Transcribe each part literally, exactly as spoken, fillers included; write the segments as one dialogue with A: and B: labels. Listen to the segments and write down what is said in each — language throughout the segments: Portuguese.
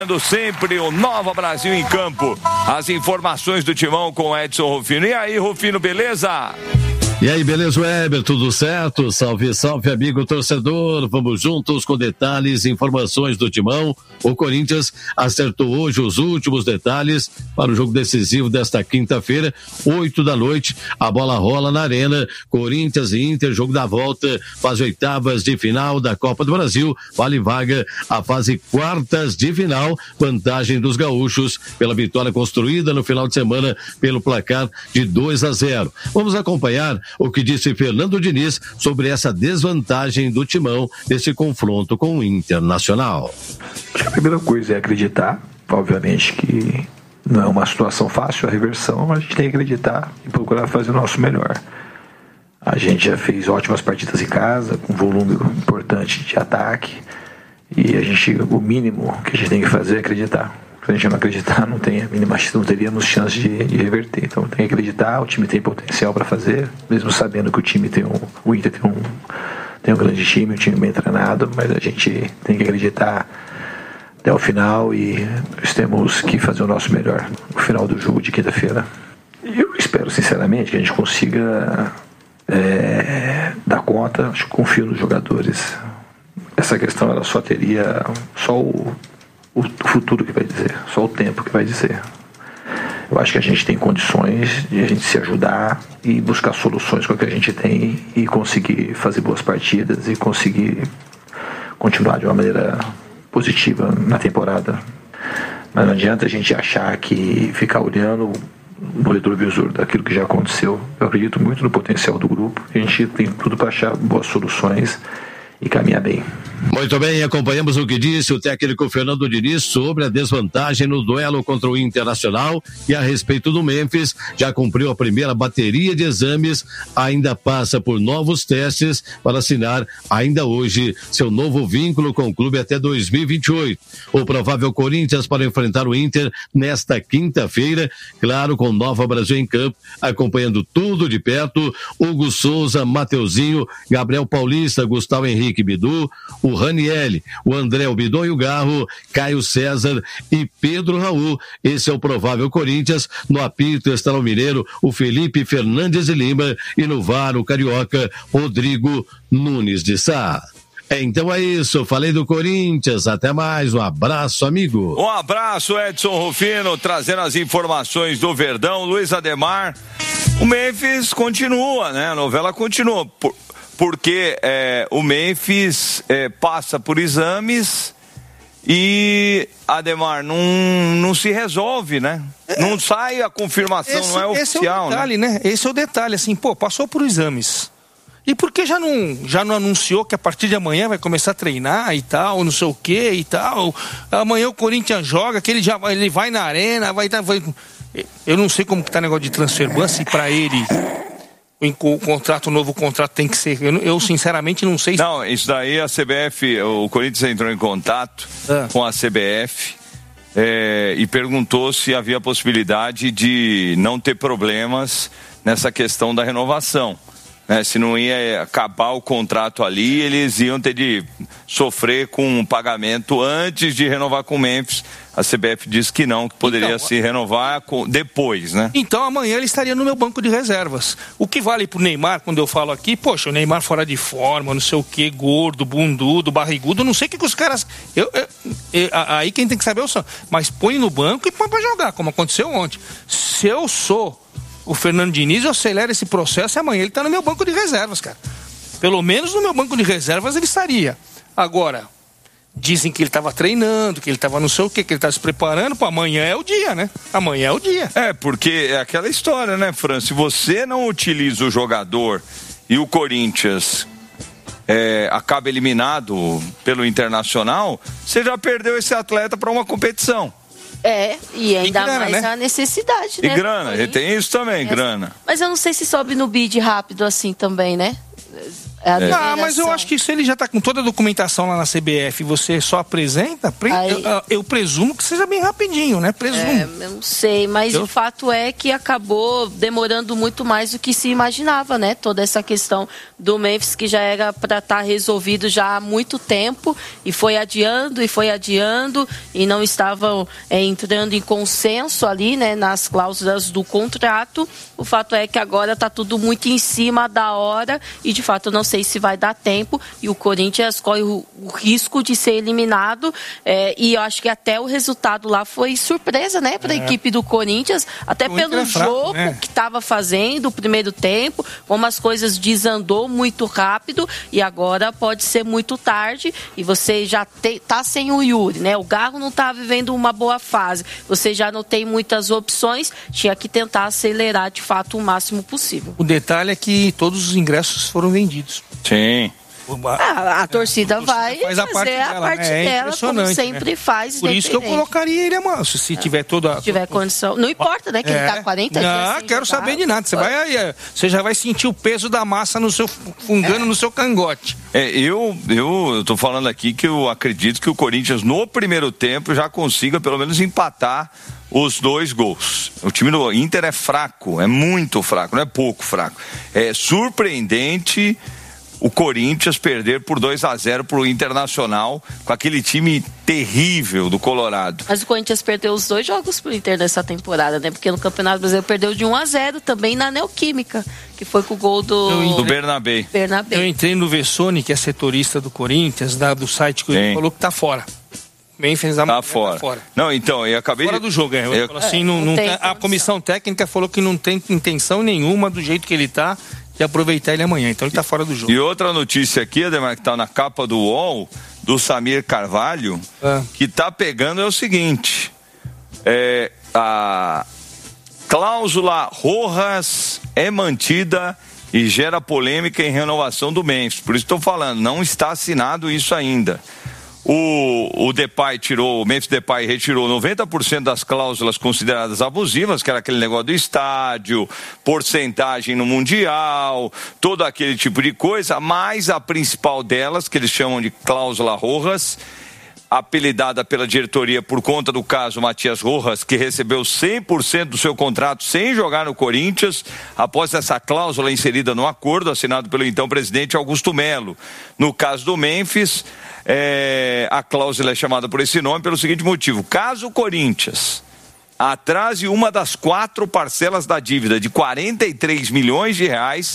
A: Sempre o Nova Brasil em campo. As informações do Timão com Edson Rufino. E aí, Rufino, beleza?
B: E aí, beleza, Weber? Tudo certo? Salve, salve, amigo torcedor. Vamos juntos com detalhes e informações do Timão. O Corinthians acertou hoje os últimos detalhes para o jogo decisivo desta quinta-feira, oito da noite. A bola rola na Arena. Corinthians e Inter, jogo da volta, fase oitavas de final da Copa do Brasil. Vale vaga a fase quartas de final. Vantagem dos gaúchos pela vitória construída no final de semana pelo placar de dois a zero. Vamos acompanhar o que disse Fernando Diniz sobre essa desvantagem do Timão nesse confronto com o Internacional.
C: Acho que a primeira coisa é acreditar, obviamente que não é uma situação fácil a reversão, mas a gente tem que acreditar e procurar fazer o nosso melhor. A gente já fez ótimas partidas em casa, com volume importante de ataque, e a gente, o mínimo que a gente tem que fazer é acreditar. Se a gente não acreditar, não, tem a mínima, não teríamos chance de, de reverter. Então tem que acreditar, o time tem potencial para fazer, mesmo sabendo que o time tem um. O Inter tem um, tem um grande time, um time bem treinado, mas a gente tem que acreditar até o final e nós temos que fazer o nosso melhor no final do jogo de quinta-feira. E eu espero, sinceramente, que a gente consiga é, dar conta, acho que confio nos jogadores. Essa questão ela só teria só o. o futuro que vai dizer, só o tempo que vai dizer. Eu acho que a gente tem condições de a gente se ajudar e buscar soluções com o que a gente tem e conseguir fazer boas partidas e conseguir continuar de uma maneira positiva na temporada. Mas não adianta a gente achar que ficar olhando no retrovisor daquilo que já aconteceu. Eu acredito muito no potencial do grupo, a gente tem tudo para achar boas soluções e caminhar bem.
B: Muito bem, acompanhamos o que disse o técnico Fernando Diniz sobre a desvantagem no duelo contra o Internacional e a respeito do Memphis, já cumpriu a primeira bateria de exames, ainda passa por novos testes para assinar ainda hoje seu novo vínculo com o clube até dois mil e vinte e oito. O provável Corinthians para enfrentar o Inter nesta quinta-feira, claro, com Nova Brasil em campo, acompanhando tudo de perto, Hugo Souza, Mateuzinho, Gabriel Paulista, Gustavo Henrique Bidu, o Ranielli, o André o Bidon e o Garro, Caio César e Pedro Raul. Esse é o provável Corinthians. No apito está o Mineiro, o Felipe Fernandes de Lima e no V A R o carioca Rodrigo Nunes de Sá. Então é isso, falei do Corinthians, até mais, um abraço, amigo.
A: Um abraço, Edson Rufino, trazendo as informações do Verdão, Luiz Ademar. O Memphis continua, né? A novela continua, por, porque é, o Memphis é, passa por exames e, Ademar, não, não se resolve, né? Não sai a confirmação,
D: esse,
A: não é oficial,
D: esse é o detalhe, né? né? Esse é o detalhe, assim, pô, passou por exames. E por que já não, já não anunciou que a partir de amanhã vai começar a treinar e tal, não sei o que e tal? Amanhã o Corinthians joga, que ele já ele vai na arena, vai, vai... Eu não sei como que tá o negócio de transfer ban, se pra ele o contrato, o novo contrato tem que ser... Eu, eu sinceramente não sei...
A: Não, isso daí a C B F, o Corinthians entrou em contato ah. com a C B F é, e perguntou se havia possibilidade de não ter problemas nessa questão da renovação. É, se não ia acabar o contrato ali, eles iam ter de sofrer com um pagamento antes de renovar com o Memphis. A C B F disse que não, que poderia então, se renovar com, depois, né?
D: Então amanhã ele estaria no meu banco de reservas. O que vale pro Neymar, quando eu falo aqui, poxa, o Neymar fora de forma, não sei o que, gordo, bundudo, barrigudo, não sei o que, que os caras... Eu, eu, eu, aí quem tem que saber é o São. Mas põe no banco e põe pra jogar, como aconteceu ontem. Se eu sou o Fernando Diniz, eu acelero esse processo e amanhã ele tá no meu banco de reservas, cara. Pelo menos no meu banco de reservas ele estaria. Agora, dizem que ele estava treinando, que ele estava não sei o que, que ele está se preparando, para amanhã é o dia, né? Amanhã é o dia.
A: É, porque é aquela história, né, Fran? Se você não utiliza o jogador e o Corinthians é, acaba eliminado pelo Internacional, você já perdeu esse atleta para uma competição.
E: É, e ainda e grana, mais
A: né?
E: a necessidade,
A: e
E: né?
A: E grana, tem isso também,
E: é,
A: grana.
E: Mas eu não sei se sobe no bid rápido assim também, né?
D: É ah, mas eu acho que se ele já está com toda a documentação lá na C B F e você só apresenta, Aí... eu, eu presumo que seja bem rapidinho, né? Presumo.
E: É, eu não sei, mas eu... o fato é que acabou demorando muito mais do que se imaginava, né? Toda essa questão do Memphis, que já era para estar tá resolvido já há muito tempo, e foi adiando, e foi adiando, e não estavam é, entrando em consenso ali, né? Nas cláusulas do contrato. O fato é que agora está tudo muito em cima da hora, e de fato não sei se vai dar tempo, e o Corinthians corre o, o risco de ser eliminado, é, e eu acho que até o resultado lá foi surpresa, né, para a é. equipe do Corinthians, até o pelo fraco, jogo né? que estava fazendo, o primeiro tempo, como as coisas desandou muito rápido, e agora pode ser muito tarde, e você já está sem o Yuri, né, o Garro não está vivendo uma boa fase, você já não tem muitas opções, tinha que tentar acelerar de fato o máximo possível.
D: O detalhe é que todos os ingressos foram vendidos.
A: Sim.
E: Ah, a torcida a vai
D: faz a
E: fazer
D: parte dela,
E: a parte
D: né? É
E: dela, como sempre
D: né?
E: faz.
D: Por isso que eu colocaria ele a manso, se é. tiver toda...
E: Se tiver condição. Não importa, né? Que é. ele tá quarenta dias.
D: Não, quero jogar. saber de nada. Você, vai, você já vai sentir o peso da massa no seu, fungando é. no seu cangote.
A: É, eu, eu, eu tô falando aqui que eu acredito que o Corinthians, no primeiro tempo, já consiga pelo menos empatar os dois gols. O time do Inter é fraco, é muito fraco, não é pouco fraco. É surpreendente o Corinthians perder por dois a zero pro Internacional, com aquele time terrível do Colorado.
E: Mas o Corinthians perdeu os dois jogos pro Inter nessa temporada, né? Porque no Campeonato Brasileiro perdeu de um a zero também na Neoquímica, que foi com o gol do...
A: Do Bernabé.
E: Bernabé.
D: Eu entrei no Vessone, que é setorista do Corinthians, da, do site que ele falou que tá fora. Memphis tá,
A: tá fora.
D: fora.
A: Não, então, eu acabei
D: fora
A: de...
D: do jogo, é. Eu... Eu assim, não, não tem, a comissão técnica falou que não tem intenção nenhuma do jeito que ele tá de aproveitar ele amanhã, então ele tá fora do jogo.
A: E outra notícia aqui, Ademar, que tá na capa do U O L, do Samir Carvalho, é. que tá pegando é o seguinte, é, a cláusula Rojas é mantida e gera polêmica em renovação do Memphis, por isso estou falando, não está assinado isso ainda. O, o Depay tirou, o Memphis Depay retirou noventa por cento das cláusulas consideradas abusivas, que era aquele negócio do estádio, porcentagem no Mundial, todo aquele tipo de coisa, mas a principal delas, que eles chamam de cláusula Rojas, apelidada pela diretoria por conta do caso Matias Rojas, que recebeu cem por cento do seu contrato sem jogar no Corinthians, após essa cláusula inserida no acordo assinado pelo então presidente Augusto Melo. No caso do Memphis, é, a cláusula é chamada por esse nome pelo seguinte motivo: caso o Corinthians atrase uma das quatro parcelas da dívida de quarenta e três milhões de reais,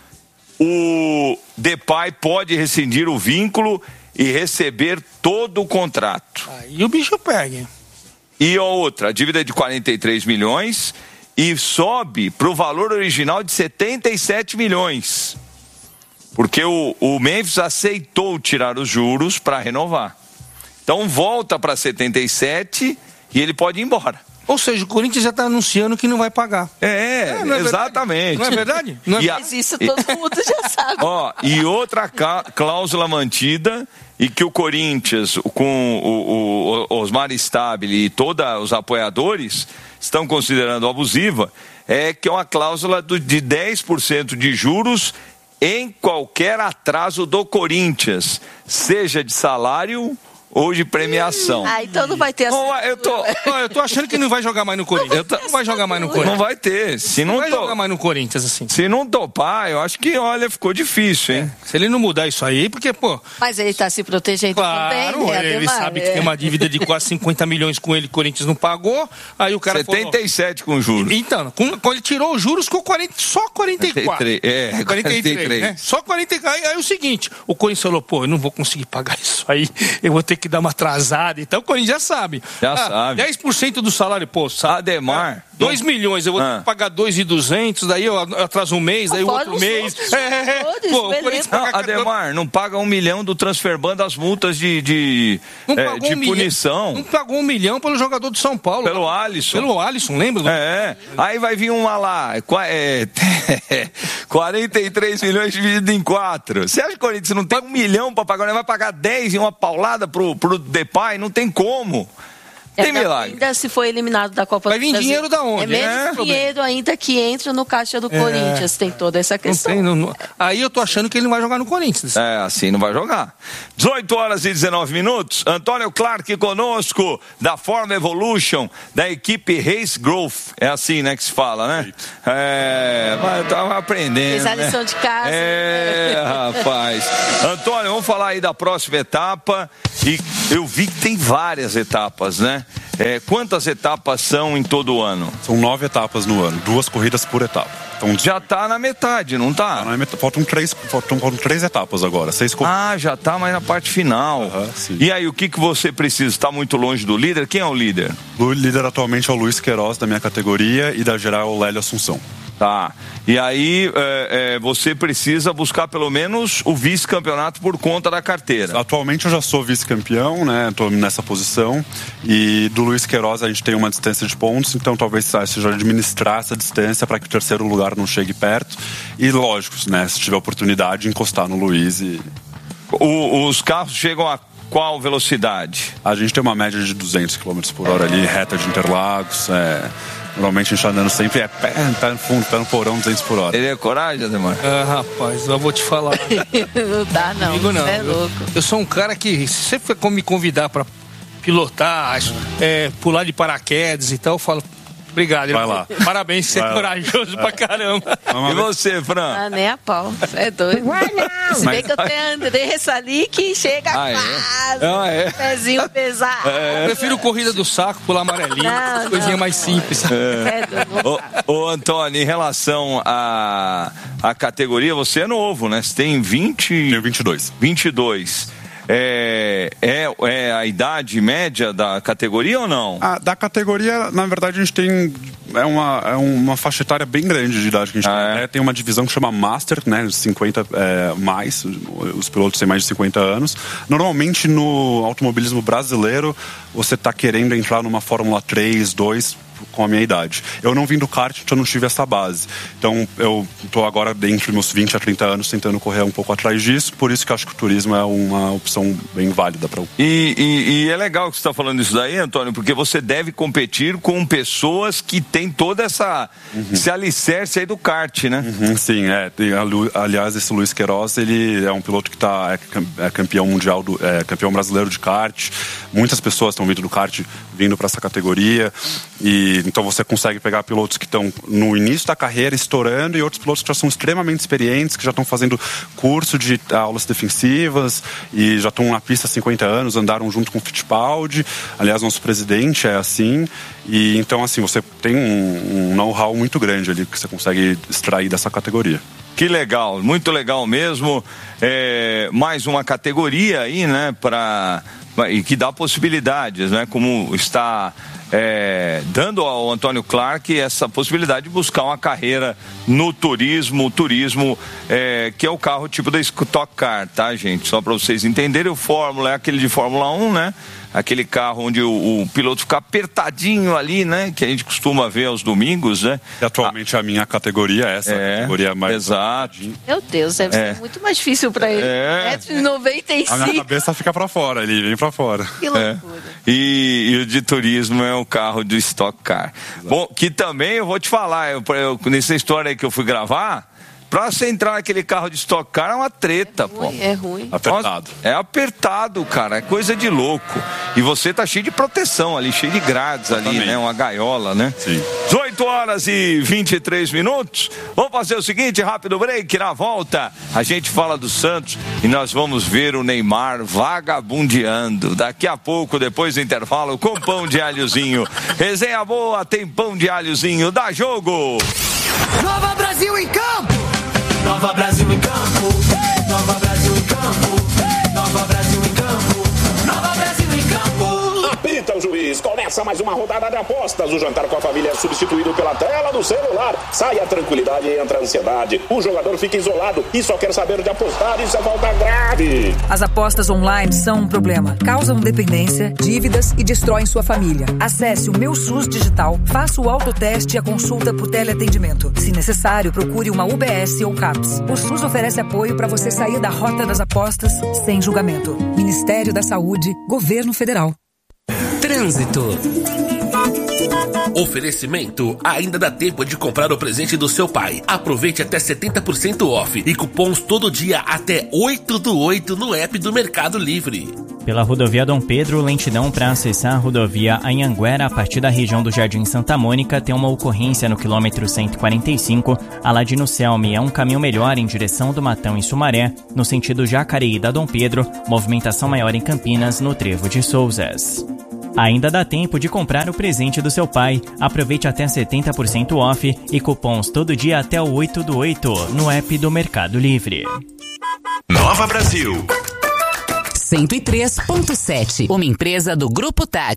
A: o Depay pode rescindir o vínculo e receber todo o contrato.
D: Aí o bicho pega.
A: E a outra, a dívida é de quarenta e três milhões e sobe para o valor original de setenta e sete milhões. Porque o, o Memphis aceitou tirar os juros para renovar. Então volta para setenta e sete e ele pode ir embora.
D: Ou seja, o Corinthians já está anunciando que não vai pagar.
A: É, é não é exatamente.
D: Verdade? Não é verdade? Não é...
E: A... Mas isso todo mundo já sabe.
A: Ó, e outra cláusula mantida, e que o Corinthians, com o, o, o Osmar Stabile e todos os apoiadores estão considerando abusiva, é que é uma cláusula do, de dez por cento de juros em qualquer atraso do Corinthians, seja de salário ou de premiação.
E: Ah, então não vai ter essa...
D: Oh, eu, tô, oh, eu tô achando que não vai jogar mais no Corinthians.
A: Eu tô...
D: Não vai jogar mais no Corinthians.
A: Não vai ter. Se não,
D: não vai
A: to...
D: jogar mais no Corinthians, assim.
A: Se não topar, eu acho que, olha, ficou difícil, hein?
D: É. Se ele não mudar isso aí, porque, pô...
E: Mas ele tá se protegendo
D: claro,
E: também, né?
D: Ele sabe que é. tem uma dívida de quase cinquenta milhões com ele, o Corinthians não pagou, aí o cara
A: setenta e sete
D: falou...
A: com juros.
D: Então, com, quando ele tirou os juros, ficou quarenta, só quarenta e quatro.
A: É, quarenta e três.
D: Né? Só quarenta e quatro. Aí, aí é o seguinte, o Corinthians falou, pô, eu não vou conseguir pagar isso aí, eu vou ter que dar uma atrasada. Então o Corinthians já sabe.
A: Já
D: ah,
A: sabe.
D: dez por cento do salário, pô, sabe?
A: Ademar.
D: dois milhões, eu vou ah. ter que pagar dois mil e duzentos, daí eu atraso um mês, daí o outro mês.
E: Outros, é, é,
D: pô, o Corinthians
A: não, Ademar, não paga um milhão do Transferban das multas de, de,
D: não
A: é, de
D: um
A: punição.
D: Milhão, não pagou um milhão pelo jogador de São Paulo.
A: Pelo Alisson.
D: Pelo Alisson, lembra?
A: É, aí vai vir uma lá, é, quarenta e três milhões dividido em quatro. Você acha que o Corinthians não tem um milhão para pagar, vai pagar dez e uma paulada pro, pro Depay? Não tem como. Tem milagre.
E: Ainda se foi eliminado da Copa
D: Vai
E: do
D: vir
E: Brasil.
D: dinheiro da onde?
E: É mesmo
D: É,
E: dinheiro ainda que entra no caixa do é. Corinthians. Tem toda essa questão.
D: Não tem, não, aí eu tô achando que ele não vai jogar no Corinthians.
A: É, assim não vai jogar. dezoito horas e dezenove minutos. Antônio Clark conosco, da Form Evolution, da equipe Race Growth. É assim, né, que se fala, né? É, eu tava aprendendo.
E: Fez a lição
A: né?
E: de casa.
A: É, rapaz. Antônio, vamos falar aí da próxima etapa. E eu vi que tem várias etapas, né? É, quantas etapas são em todo o ano?
F: São nove etapas no ano, duas corridas por etapa. Então,
A: já tá na metade, não tá?
F: tá na metade, faltam, três, faltam, faltam três etapas agora, seis corridas.
A: Ah, já tá mais na parte final.
F: Uhum,
A: e aí, o que, que você precisa? Está muito longe do líder? Quem é o líder?
F: O líder atualmente é o Luiz Queiroz, da minha categoria, e da geral é o Lélio Assunção.
A: Tá. E aí é, é, você precisa buscar pelo menos o vice-campeonato por conta da carteira.
F: Atualmente eu já sou vice-campeão, né? Estou nessa posição. E do Luiz Queiroz a gente tem uma distância de pontos, então talvez seja administrar essa distância para que o terceiro lugar não chegue perto. E lógico, né? Se tiver oportunidade, encostar no Luiz e...
A: O, os carros chegam a qual velocidade?
F: A gente tem uma média de duzentos quilômetros por hora ali, reta de Interlagos, é... Normalmente a gente andando sempre é pé, pé no fundo, pé no porão, duzentos por hora.
A: Ele é coragem, Ademar?
D: Ah, rapaz, eu vou te falar.
E: Não dá, não. Comigo não. É louco.
D: Eu, eu sou um cara que, se você for me convidar pra pilotar, é, pular de paraquedas e tal, eu falo, obrigado.
F: Vai lá.
D: Parabéns, você é corajoso pra caramba.
A: E você, Fran?
E: Ah, nem a pau. Você é doido. Não. Se bem que eu tenho a Andressa ali que chega
A: ah,
E: quase.
A: É? Ah, é?
E: Pezinho pesado.
A: É.
D: Eu prefiro corrida do saco, pular amarelinho, não, coisinha mais simples.
A: É. É, ô, ô, Antônio, em relação à a, a categoria, você é novo, né? Você tem vinte...
F: Tenho vinte e dois.
A: vinte e dois. É, é, é a idade média da categoria ou não?
F: Ah, da categoria, na verdade, a gente tem é uma, é uma faixa etária bem grande de idade que a gente ah, tem. É? Tem uma divisão que chama Master, né? cinquenta é, mais, os pilotos têm mais de cinquenta anos. Normalmente no automobilismo brasileiro, você está querendo entrar numa Fórmula três, dois com a minha idade. Eu não vim do kart, então eu não tive essa base. Então eu estou agora entre meus vinte a trinta anos tentando correr um pouco atrás disso, por isso que eu acho que o turismo é uma opção bem válida para o...
A: E, e, e é legal que você está falando isso daí, Antônio, porque você deve competir com pessoas que têm toda essa uhum. esse alicerce aí do kart, né?
F: Uhum, sim, é. Aliás, esse Luiz Queiroz, ele é um piloto que tá, é campeão mundial, do, é campeão brasileiro de kart. Muitas pessoas estão vindo do kart, vindo para essa categoria, e então você consegue pegar pilotos que estão no início da carreira estourando e outros pilotos que já são extremamente experientes, que já estão fazendo curso de aulas defensivas e já estão na pista há cinquenta anos, andaram junto com o Fittipaldi. Aliás, nosso presidente é assim. E então, assim, você tem um, um know-how muito grande ali que você consegue extrair dessa categoria.
A: Que legal, muito legal mesmo. É, mais uma categoria aí, né, para e que dá possibilidades, né, como está é, dando ao Antônio Clark essa possibilidade de buscar uma carreira no turismo, turismo é, que é o carro tipo da Stock Car, tá, gente? Só para vocês entenderem, o Fórmula é aquele de Fórmula um, né? Aquele carro onde o, o piloto fica apertadinho ali, né? Que a gente costuma ver aos domingos, né?
F: E atualmente ah, a minha categoria é essa, é, categoria mais...
A: Exato.
E: Meu Deus, deve é. ser muito mais difícil pra ele. É. um metro e noventa e cinco.
F: A minha cabeça fica pra fora ali, vem pra fora.
E: Que loucura.
A: É. E, e o de turismo é o carro do Stock Car. Exato. Bom, que também eu vou te falar, eu, eu, nessa história aí que eu fui gravar, pra você entrar naquele carro de Stock Car é uma treta,
E: é ruim,
A: pô.
E: É ruim.
F: Apertado.
A: É apertado, cara. É coisa de louco. E você tá cheio de proteção ali, cheio de grades ali, Também. né? Uma gaiola, né?
F: Sim.
A: dezoito horas e vinte e três minutos. Vamos fazer o seguinte, rápido break. Na volta, a gente fala do Santos e nós vamos ver o Neymar vagabundeando. Daqui a pouco, depois do intervalo, com pão de alhozinho. Resenha boa, tem pão de alhozinho. Dá jogo!
G: Nova Brasil em campo! Nova Brasil em campo, Nova Brasil em campo, Nova Brasil em campo, Nova Brasil em campo.
H: Apita o juiz, começa mais uma rodada de apostas. O jantar com a família é substituído pela tela do celular. Sai a tranquilidade e entra a ansiedade. O jogador fica isolado e só quer saber de apostar. Isso é falta grave.
I: As apostas online são um problema. Causam dependência, dívidas e destroem sua família. Acesse o Meu SUS Digital, faça o autoteste e a consulta por teleatendimento. Se necessário, procure uma U B S ou CAPS. O SUS oferece apoio para você sair da rota das apostas sem julgamento. Ministério da Saúde, Governo Federal.
J: Trânsito. Oferecimento: ainda dá tempo de comprar o presente do seu pai. Aproveite até setenta por cento off e cupons todo dia até oito do oito no app do Mercado Livre.
K: Pela rodovia Dom Pedro, lentidão para acessar a rodovia Anhanguera a partir da região do Jardim Santa Mônica tem uma ocorrência no quilômetro cento e quarenta e cinco. Aladino Selmi é um caminho melhor em direção do Matão e Sumaré, no sentido Jacareí da Dom Pedro, movimentação maior em Campinas, no Trevo de Souzas. Ainda dá tempo de comprar o presente do seu pai. Aproveite até setenta por cento off e cupons todo dia até o oito do oito no app do Mercado Livre.
L: Nova Brasil
M: cento e três ponto sete, uma empresa do Grupo Tati.